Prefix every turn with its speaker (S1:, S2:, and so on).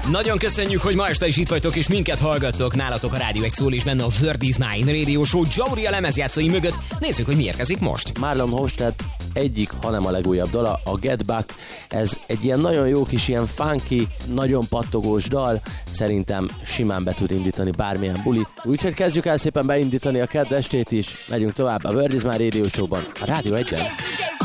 S1: Nagyon köszönjük, hogy ma este is itt vagytok és minket hallgattok. Nálatok a Rádió 1 szól és benne a Word is Mine Radio Show Jory a lemezjátszói mögött. Nézzük, hogy mi érkezik most.
S2: Marlon Hofstad egyik, hanem a legújabb dala, a Get Back. Ez egy ilyen nagyon jó kis, ilyen funky, nagyon pattogós dal. Szerintem simán be tud indítani bármilyen bulit. Úgyhogy kezdjük el szépen beindítani a kedd estét is. Megyünk tovább a Word is Mine Radio Show-ban, a Rádió 1-en.